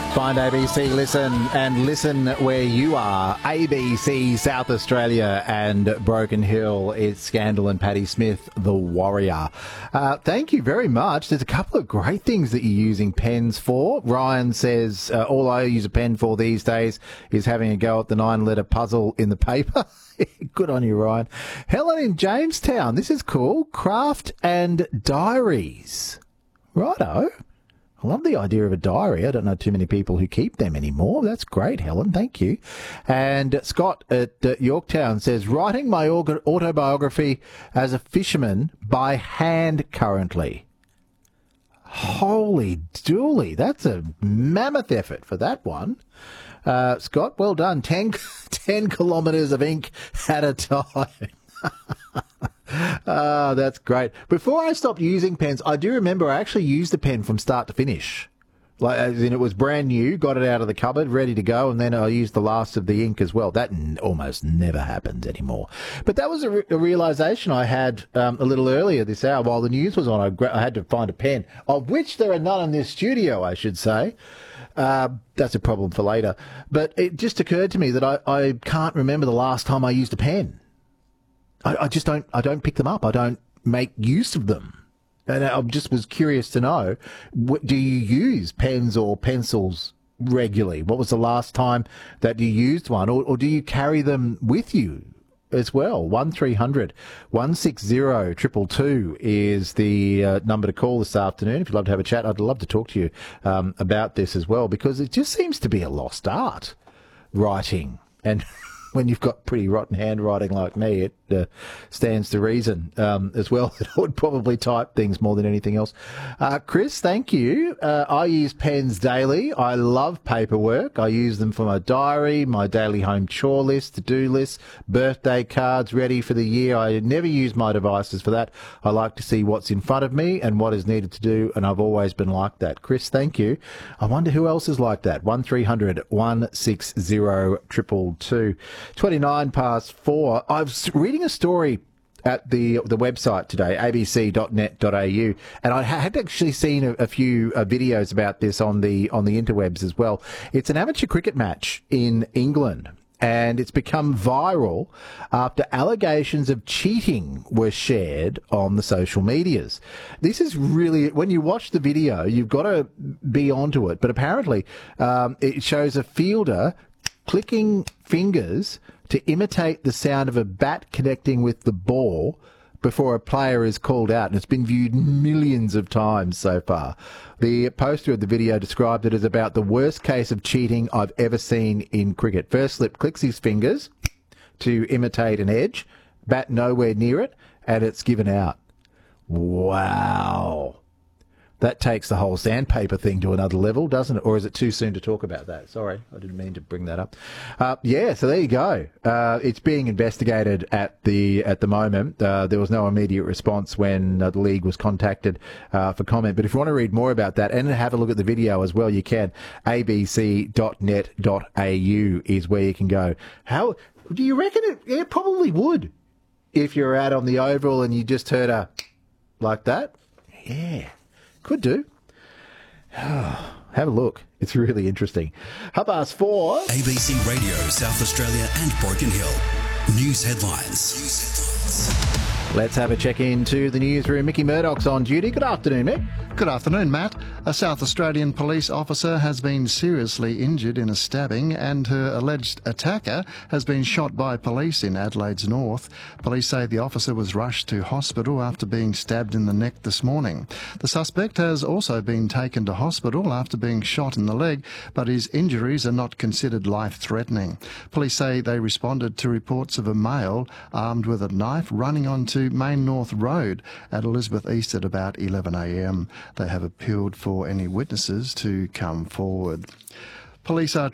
Find ABC Listen and listen where you are. ABC South Australia and Broken Hill. It's Scandal and Paddy Smith, the Warrior. Thank you very much. There's a couple of great things that you're using pens for. Ryan says, all I use a pen for these days is having a go at the 9-letter puzzle in the paper. Good on you, Ryan. Helen in Jamestown. This is cool. Craft and diaries. Righto. I love the idea of a diary. I don't know too many people who keep them anymore. That's great, Helen. Thank you. And Scott at Yorktown says, writing my autobiography as a fisherman by hand currently. Holy dooly. That's a mammoth effort for that one. Scott, well done. 10 kilometres of ink at a time. That's great. Before I stopped using pens, I do remember I actually used the pen from start to finish. Like, as in, it was brand new, got it out of the cupboard, ready to go, and then I used the last of the ink as well. That almost never happens anymore. But that was a realisation I had a little earlier this hour while the news was on. I had to find a pen, of which there are none in this studio, I should say. That's a problem for later. But it just occurred to me that I can't remember the last time I used a pen. I just don't. I don't pick them up. I don't make use of them, and I just was curious to know: do you use pens or pencils regularly? What was the last time that you used one, or do you carry them with you as well? 1300 160 222 is the number to call this afternoon. If you'd love to have a chat, I'd love to talk to you about this as well, because it just seems to be a lost art, writing. And when you've got pretty rotten handwriting like me, it stands to reason as well that I would probably type things more than anything else. Chris, thank you. I use pens daily. I love paperwork. I use them for my diary, my daily home chore list, to-do lists, birthday cards ready for the year. I never use my devices for that. I like to see what's in front of me and what is needed to do, and I've always been like that. Chris, thank you. I wonder who else is like that. 1300 160 222. 29 past 4. I was reading a story at the website today, abc.net.au, and I had actually seen a few videos about this on the interwebs as well. It's an amateur cricket match in England, and it's become viral after allegations of cheating were shared on the social medias. This is really, when you watch the video, you've got to be onto it, but apparently it shows a fielder clicking fingers to imitate the sound of a bat connecting with the ball before a player is called out, and it's been viewed millions of times so far. The poster of the video described it as about the worst case of cheating I've ever seen in cricket. First slip clicks his fingers to imitate an edge, bat nowhere near it, and it's given out. Wow. That takes the whole sandpaper thing to another level, doesn't it? Or is it too soon to talk about that? Sorry, I didn't mean to bring that up. So there you go. It's being investigated at the moment. There was no immediate response when the league was contacted for comment. But if you want to read more about that and have a look at the video as well, you can. abc.net.au is where you can go. How do you reckon it? It probably would if you're out on the oval and you just heard a like that. Yeah. Could do. Have a look. It's really interesting. 4:30. ABC Radio, South Australia and Broken Hill. News headlines. Let's have a check into the newsroom. Mickey Murdoch's on duty. Good afternoon, Mick. Good afternoon, Matt. A South Australian police officer has been seriously injured in a stabbing, and her alleged attacker has been shot by police in Adelaide's north. Police say the officer was rushed to hospital after being stabbed in the neck this morning. The suspect has also been taken to hospital after being shot in the leg, but his injuries are not considered life-threatening. Police say they responded to reports of a male armed with a knife running onto Main North Road at Elizabeth East at about 11 a.m. They have appealed for any witnesses to come forward. Police are